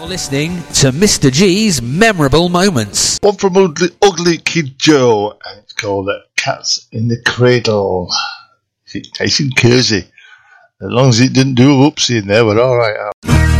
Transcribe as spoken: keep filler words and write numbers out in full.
You're listening to Mister G's Memorable Moments. One from Ugly, Ugly Kid Joe, and it's called uh, Cats in the Cradle. It's nice and cosy. As long as it didn't do a whoopsie in there, we're alright.